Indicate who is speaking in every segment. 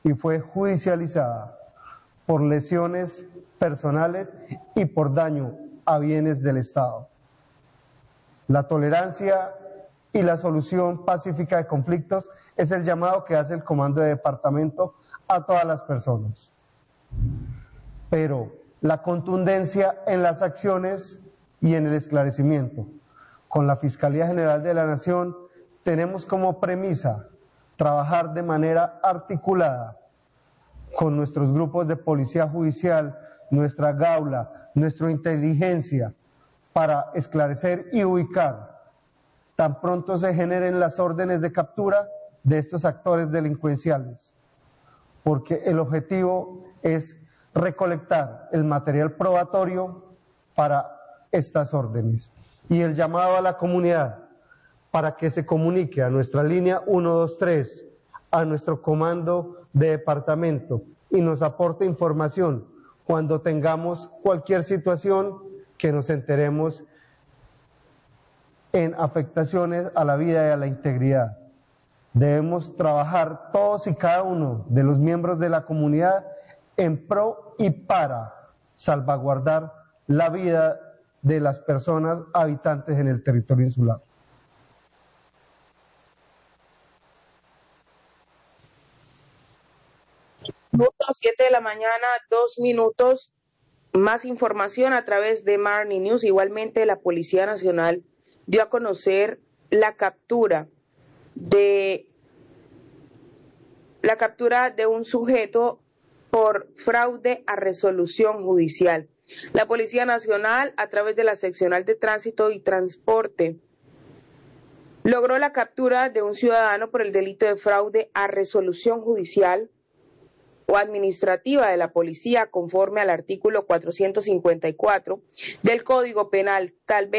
Speaker 1: y fue judicializada por lesiones personales y por daño a bienes del Estado. La tolerancia y la solución pacífica de conflictos es el llamado que hace el Comando de Departamento a todas las personas. Pero la contundencia en las acciones y en el esclarecimiento. Con la Fiscalía General de la Nación tenemos como premisa trabajar de manera articulada con nuestros grupos de policía judicial, nuestra gaula, nuestra inteligencia, para esclarecer y ubicar tan pronto se generen las órdenes de captura de estos actores delincuenciales, porque el objetivo es recolectar el material probatorio para estas órdenes. Y el llamado a la comunidad para que se comunique a nuestra línea 123, a nuestro comando de departamento y nos aporte información cuando tengamos cualquier situación que nos enteremos en afectaciones a la vida y a la integridad. Debemos trabajar todos y cada uno de los miembros de la comunidad en pro y para salvaguardar la vida de las personas habitantes en el territorio insular.
Speaker 2: Minutos, 7 de la mañana, 2 minutos. Más información a través de Marni News. Igualmente, la Policía Nacional dio a conocer la captura de un sujeto por fraude a resolución judicial. La Policía Nacional, a través de la Seccional de Tránsito y Transporte, logró la captura de un ciudadano por el delito de fraude a resolución judicial o administrativa de la policía, conforme al artículo 454 del Código Penal,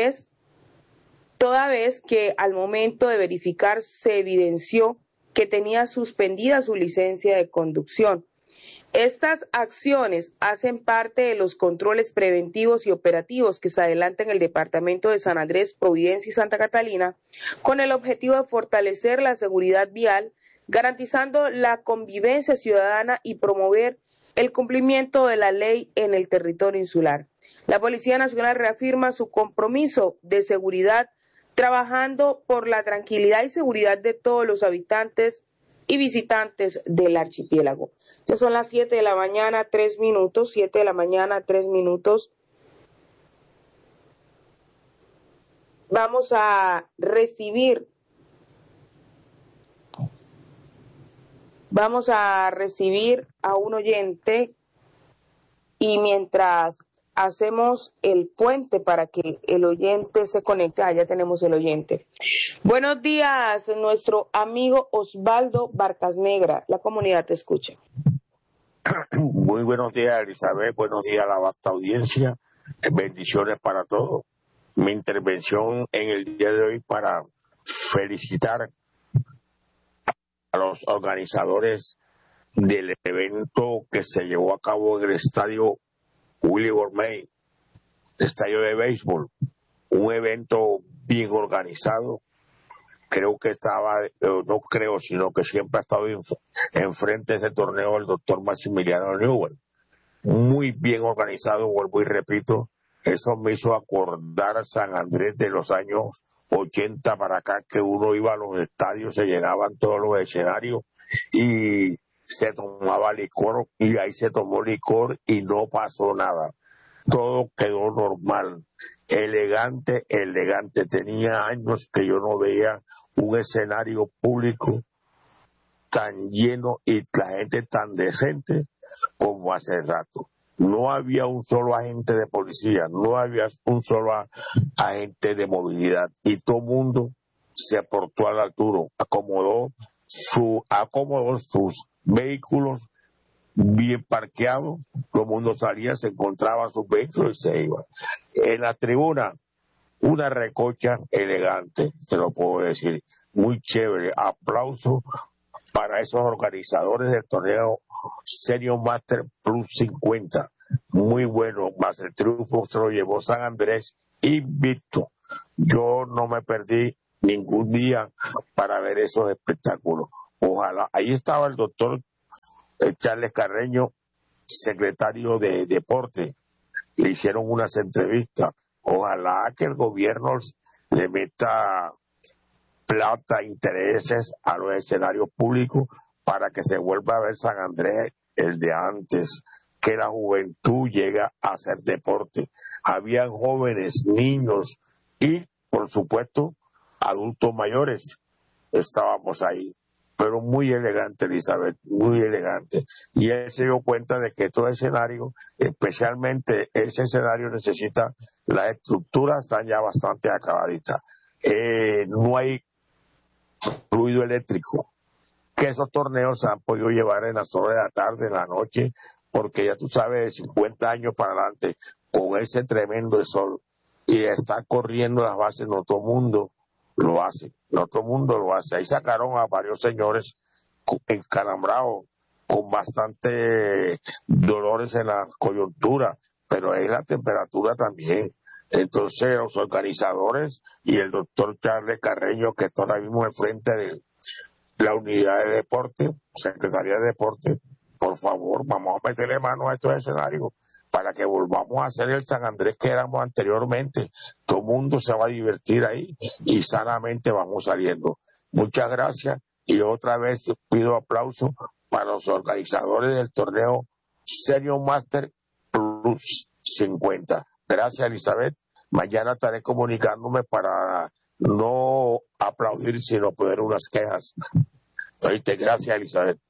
Speaker 2: toda vez que al momento de verificar se evidenció que tenía suspendida su licencia de conducción. Estas acciones hacen parte de los controles preventivos y operativos que se adelantan en el departamento de San Andrés, Providencia y Santa Catalina, con el objetivo de fortalecer la seguridad vial, garantizando la convivencia ciudadana y promover el cumplimiento de la ley en el territorio insular. La Policía Nacional reafirma su compromiso de seguridad, trabajando por la tranquilidad y seguridad de todos los habitantes y visitantes del archipiélago. Ya son las 7 de la mañana, 3 minutos, 7 de la mañana, 3 minutos. Vamos a recibir a un oyente y mientras hacemos el puente para que el oyente se conecte, ya tenemos el oyente. Buenos días, nuestro amigo Osvaldo Barcasnegra, la comunidad te escucha.
Speaker 3: Muy buenos días, Elizabeth, buenos días a la vasta audiencia, bendiciones para todos. Mi intervención en el día de hoy para felicitar a los organizadores del evento que se llevó a cabo en el estadio Willie Gourmet, estadio de béisbol, un evento bien organizado. Creo que no creo, sino que siempre ha estado enfrente de ese torneo el doctor Maximiliano Newell. Muy bien organizado, vuelvo y repito, eso me hizo acordar a San Andrés de los años 80 para acá, que uno iba a los estadios, se llenaban todos los escenarios y se tomaba licor, y ahí se tomó licor y no pasó nada. Todo quedó normal, elegante. Tenía años que yo no veía un escenario público tan lleno y la gente tan decente como hace rato. No había un solo agente de policía, no había un solo agente de movilidad y todo el mundo se portó a la altura, acomodó sus vehículos bien parqueados, todo el mundo salía, se encontraba sus vehículos y se iba. En la tribuna, una recocha elegante, te lo puedo decir, muy chévere. Aplauso para esos organizadores del torneo Senior Master Plus 50. Muy bueno, más el triunfo se lo llevó San Andrés invicto. Yo no me perdí ningún día para ver esos espectáculos. Ojalá. Ahí estaba el doctor Charles Carreño, secretario de Deporte. Le hicieron unas entrevistas. Ojalá que el gobierno le meta plata, intereses a los escenarios públicos para que se vuelva a ver San Andrés el de antes, que la juventud llega a hacer deporte. Habían jóvenes, niños y, por supuesto, adultos mayores. Estábamos ahí, pero muy elegante, Elizabeth, muy elegante. Y él se dio cuenta de que todo escenario, especialmente ese escenario, necesita, las estructuras están ya bastante acabaditas. No hay fluido eléctrico, que esos torneos se han podido llevar en las horas de la tarde, en la noche, porque ya tú sabes, de 50 años para adelante, con ese tremendo sol, y está corriendo las bases, no todo el mundo lo hace, no todo el mundo lo hace. Ahí sacaron a varios señores encalambrados, con bastante dolores en la coyuntura, pero es la temperatura también. Entonces los organizadores y el doctor Charles Carreño, que está ahora mismo al frente de la unidad de deporte, Secretaría de Deporte, por favor, vamos a meterle mano a estos escenarios para que volvamos a ser el San Andrés que éramos anteriormente. Todo el mundo se va a divertir ahí y sanamente vamos saliendo. Muchas gracias y otra vez pido aplauso para los organizadores del torneo Senior Master Plus 50. Gracias, Elizabeth. Mañana estaré comunicándome para no aplaudir, sino poner unas quejas. ¿Oíste? Gracias, Elizabeth.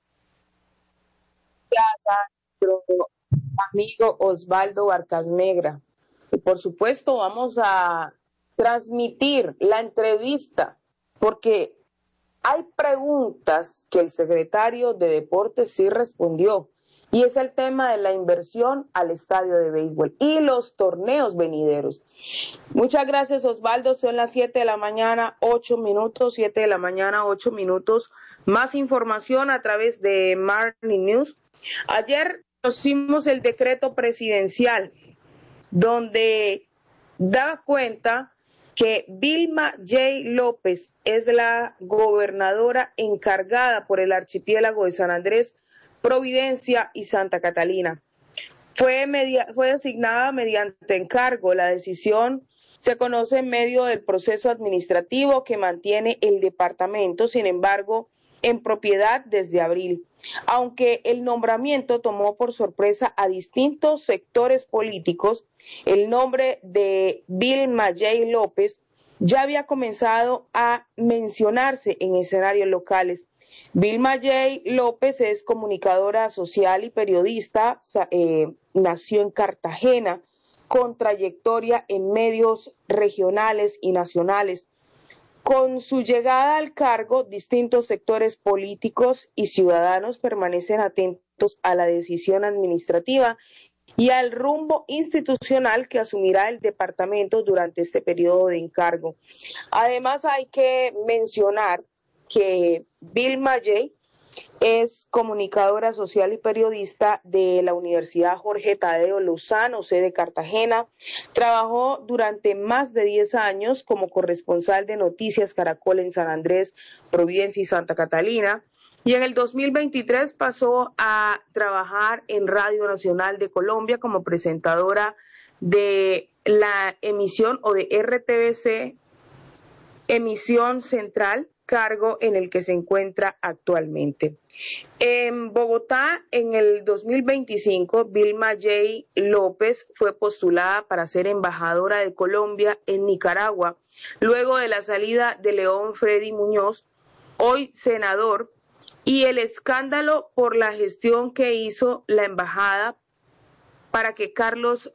Speaker 2: Gracias a nuestro amigo Osvaldo Barcasmegra. Y por supuesto vamos a transmitir la entrevista, porque hay preguntas que el secretario de Deportes sí respondió, y es el tema de la inversión al estadio de béisbol y los torneos venideros. Muchas gracias, Osvaldo. Son las 7 de la mañana, 8 minutos, 7 de la mañana, 8 minutos. Más información a través de Marlin News. Ayer conocimos el decreto presidencial donde da cuenta que Vilma J. López es la gobernadora encargada por el archipiélago de San Andrés, Providencia y Santa Catalina. Fue designada mediante encargo. La decisión se conoce en medio del proceso administrativo que mantiene el departamento, sin embargo, en propiedad desde abril. Aunque el nombramiento tomó por sorpresa a distintos sectores políticos, el nombre de Vilma J. López ya había comenzado a mencionarse en escenarios locales. Vilma J. López es comunicadora social y periodista, nació en Cartagena, con trayectoria en medios regionales y nacionales. Con su llegada al cargo, distintos sectores políticos y ciudadanos permanecen atentos a la decisión administrativa y al rumbo institucional que asumirá el departamento durante este periodo de encargo. Además, hay que mencionar que Vilma J. es comunicadora social y periodista de la Universidad Jorge Tadeo Lozano, sede Cartagena. Trabajó durante más de 10 años como corresponsal de Noticias Caracol en San Andrés, Providencia y Santa Catalina. Y en el 2023 pasó a trabajar en Radio Nacional de Colombia como presentadora de la emisión o de RTBC, Emisión Central, cargo en el que se encuentra actualmente. En Bogotá, en el 2025, Vilma J. López fue postulada para ser embajadora de Colombia en Nicaragua, luego de la salida de León Freddy Muñoz, hoy senador, y el escándalo por la gestión que hizo la embajada para que Carlos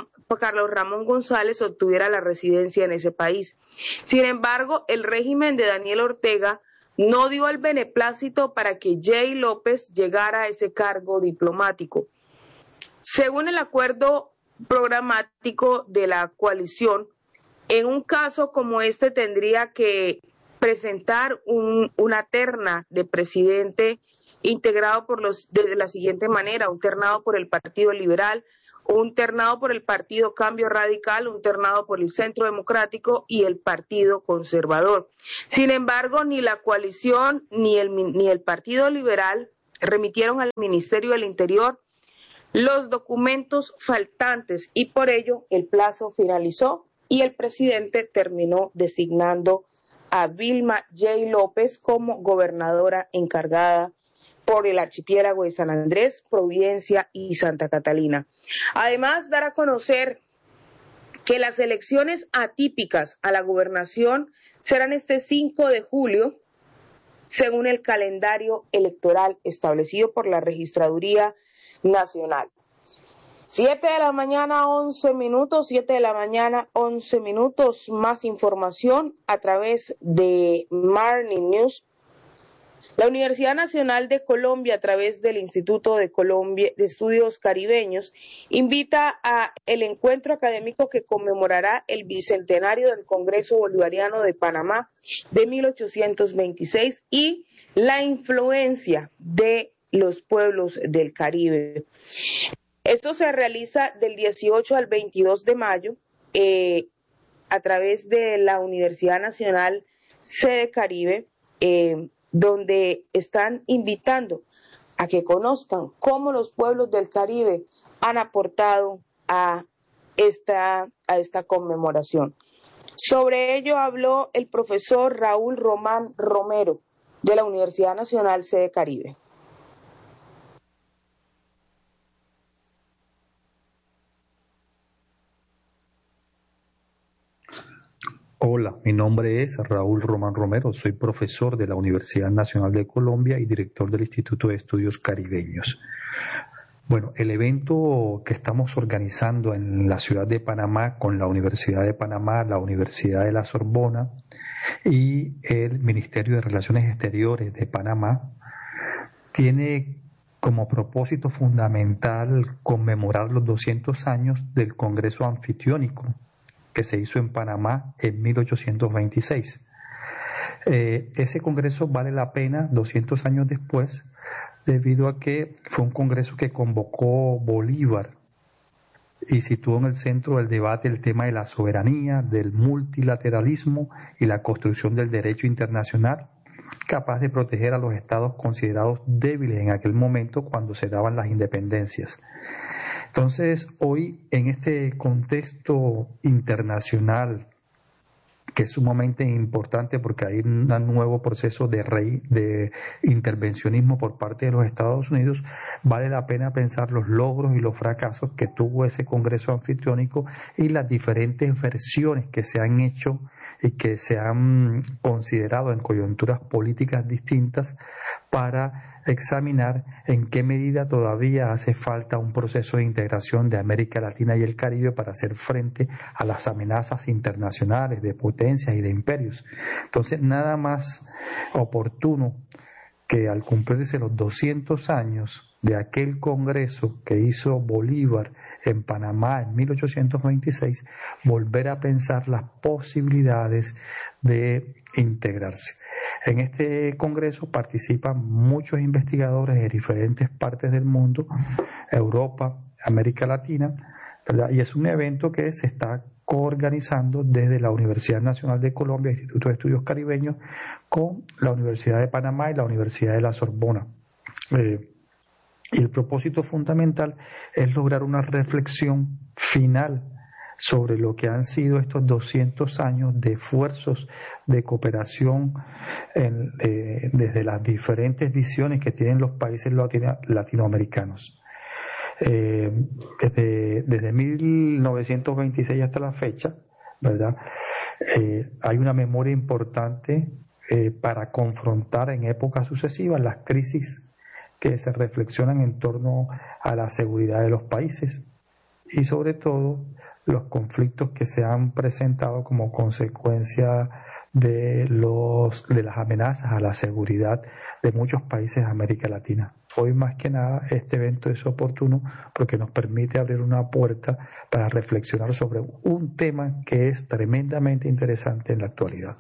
Speaker 2: Ramón González obtuviera la residencia en ese país. Sin embargo, el régimen de Daniel Ortega no dio el beneplácito para que J. López llegara a ese cargo diplomático. Según el acuerdo programático de la coalición, en un caso como este tendría que presentar una terna de presidente integrado de la siguiente manera: un ternado por el Partido Liberal, un ternado por el Partido Cambio Radical, un ternado por el Centro Democrático y el Partido Conservador. Sin embargo, ni la coalición ni el Partido Liberal remitieron al Ministerio del Interior los documentos faltantes y por ello el plazo finalizó y el presidente terminó designando a Vilma J. López como gobernadora encargada por el archipiélago de San Andrés, Providencia y Santa Catalina. Además, dar a conocer que las elecciones atípicas a la gobernación serán este 5 de julio, según el calendario electoral establecido por la Registraduría Nacional. 7 de la mañana, 11 minutos, 7 de la mañana, 11 minutos. Más información a través de Morning News. La Universidad Nacional de Colombia, a través del Instituto de Colombia de Estudios Caribeños, invita a el encuentro académico que conmemorará el bicentenario del Congreso Bolivariano de Panamá de 1826 y la influencia de los pueblos del Caribe. Esto se realiza del 18 al 22 de mayo a través de la Universidad Nacional Sede Caribe, donde están invitando a que conozcan cómo los pueblos del Caribe han aportado a esta conmemoración. Sobre ello habló el profesor Raúl Román Romero de la Universidad Nacional Sede Caribe.
Speaker 4: Hola, mi nombre es Raúl Román Romero, soy profesor de la Universidad Nacional de Colombia y director del Instituto de Estudios Caribeños. Bueno, el evento que estamos organizando en la ciudad de Panamá con la Universidad de Panamá, la Universidad de la Sorbona y el Ministerio de Relaciones Exteriores de Panamá tiene como propósito fundamental conmemorar los 200 años del Congreso Anfitriónico que se hizo en Panamá en 1826. Ese congreso vale la pena 200 años después, debido a que fue un congreso que convocó Bolívar y situó en el centro del debate el tema de la soberanía, del multilateralismo y la construcción del derecho internacional, capaz de proteger a los estados considerados débiles en aquel momento cuando se daban las independencias. Entonces, hoy, en este contexto internacional, que es sumamente importante porque hay un nuevo proceso de intervencionismo por parte de los Estados Unidos, vale la pena pensar los logros y los fracasos que tuvo ese Congreso Anfitriónico y las diferentes versiones que se han hecho y que se han considerado en coyunturas políticas distintas para examinar en qué medida todavía hace falta un proceso de integración de América Latina y el Caribe para hacer frente a las amenazas internacionales de potencias y de imperios. Entonces, nada más oportuno que al cumplirse los 200 años de aquel congreso que hizo Bolívar en Panamá en 1826, volver a pensar las posibilidades de integrarse. En este congreso participan muchos investigadores de diferentes partes del mundo, Europa, América Latina, ¿verdad? Y es un evento que se está coorganizando desde la Universidad Nacional de Colombia, Instituto de Estudios Caribeños, con la Universidad de Panamá y la Universidad de la Sorbona. Y el propósito fundamental es lograr una reflexión final sobre lo que han sido estos 200 años de esfuerzos de cooperación desde las diferentes visiones que tienen los países latinoamericanos. Desde 1926 hasta la fecha, ¿verdad? Hay una memoria importante para confrontar en épocas sucesivas las crisis que se reflexionan en torno a la seguridad de los países y sobre todo los conflictos que se han presentado como consecuencia de las amenazas a la seguridad de muchos países de América Latina. Hoy más que nada este evento es oportuno porque nos permite abrir una puerta para reflexionar sobre un tema que es tremendamente interesante en la actualidad.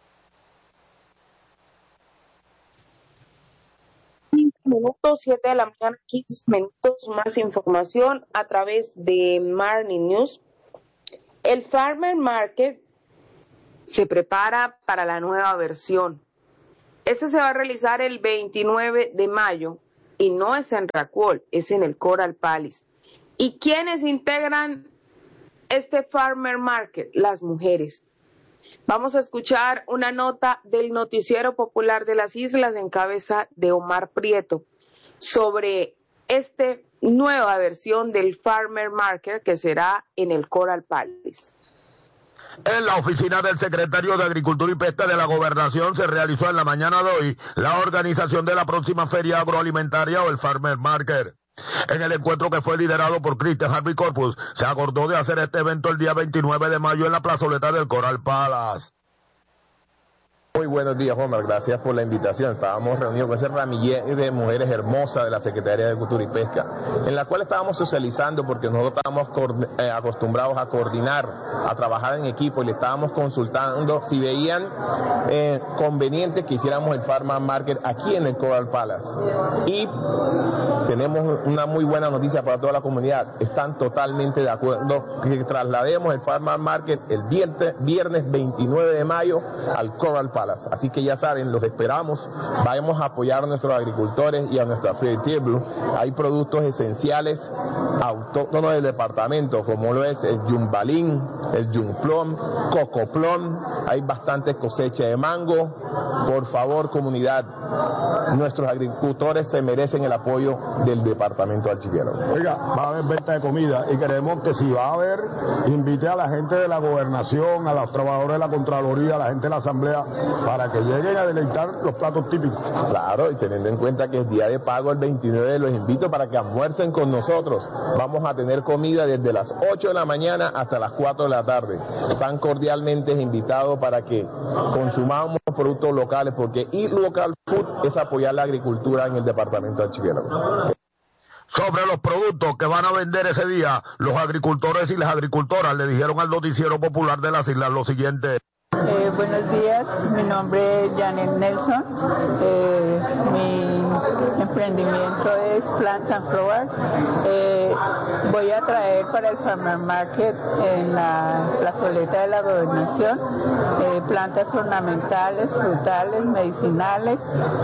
Speaker 2: Minutos, 7 de la mañana, 15 minutos, más información a través de Morning News. El Farmer Market se prepara para la nueva versión. Este se va a realizar el 29 de mayo y no es en Rackwall, es en el Coral Palace. ¿Y quiénes integran este Farmer Market? Las mujeres. Vamos a escuchar una nota del Noticiero Popular de las Islas en cabeza de Omar Prieto sobre esta nueva versión del Farmer Market que será en el Coral Palace.
Speaker 5: En la oficina del secretario de Agricultura y Pesca de la Gobernación se realizó en la mañana de hoy la organización de la próxima feria agroalimentaria o el Farmer Market. En el encuentro que fue liderado por Christian Harvey Corpus, se acordó de hacer este evento el día 29 de mayo en la plazoleta del Coral Palace.
Speaker 6: Muy buenos días, Omar. Gracias por la invitación. Estábamos reunidos con ese ramillete de mujeres hermosas de la Secretaría de Agricultura y Pesca, en la cual estábamos socializando porque nosotros estábamos acostumbrados a coordinar, a trabajar en equipo y le estábamos consultando si veían conveniente que hiciéramos el Farmer Market aquí en el Coral Palace. Y tenemos una muy buena noticia para toda la comunidad. Están totalmente de acuerdo que traslademos el Farmer Market el viernes 29 de mayo al Coral Palace. Así que ya saben, los esperamos. Vamos a apoyar a nuestros agricultores y a nuestra Free Table. Hay productos esenciales autóctonos del departamento, como lo es el yumbalín, el yumplón, cocoplón. Hay bastante cosecha de mango. Por favor, comunidad, nuestros agricultores se merecen el apoyo del departamento de Archipiélago.
Speaker 7: Oiga, va a haber venta de comida y queremos que si va a haber, invite a la gente de la gobernación, a los trabajadores de la Contraloría, a la gente de la Asamblea, para que lleguen a deleitar los platos típicos.
Speaker 6: Claro, y teniendo en cuenta que es día de pago el 29, los invito para que almuercen con nosotros. Vamos a tener comida desde las 8 de la mañana hasta las 4 de la tarde. Están cordialmente invitados para que consumamos productos locales, porque ir local food es apoyar la agricultura en el departamento de Archipiélago.
Speaker 5: Sobre los productos que van a vender ese día, los agricultores y las agricultoras le dijeron al Noticiero Popular de las Islas lo siguiente.
Speaker 8: Buenos días, mi nombre es Janet Nelson, mi emprendimiento es Plants and Flowers. Voy a traer para el Farmer Market en la plazoleta de la Gobernación plantas ornamentales, frutales, medicinales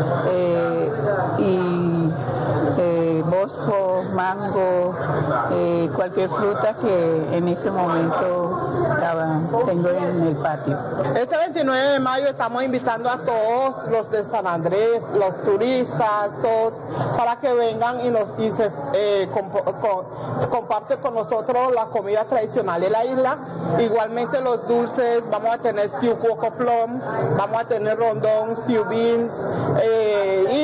Speaker 8: y bosco, mango, cualquier fruta que en ese momento tengo en el patio.
Speaker 9: Este 29 de mayo estamos invitando a todos los de San Andrés, los turistas, todos, para que vengan y se comparten con nosotros la comida tradicional de la isla. Igualmente los dulces, vamos a tener stew coco plum, vamos a tener rondón, stew beans, y